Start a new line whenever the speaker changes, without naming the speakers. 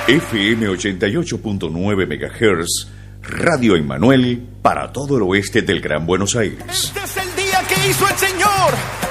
FM 88.9 MHz, Radio Emmanuel para todo el oeste del Gran Buenos Aires.
Este es el día que hizo el Señor.